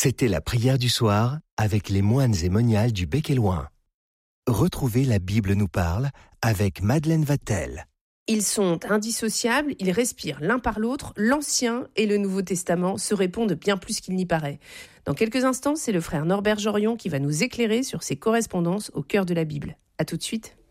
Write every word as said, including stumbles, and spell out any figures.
C'était la prière du soir avec les moines et moniales du Bec et Loing. Retrouvez La Bible nous parle avec Madeleine Vatel. Ils sont indissociables, ils respirent l'un par l'autre, l'Ancien et le Nouveau Testament se répondent bien plus qu'il n'y paraît. Dans quelques instants, c'est le frère Norbert Jorion qui va nous éclairer sur ses correspondances au cœur de la Bible. À tout de suite.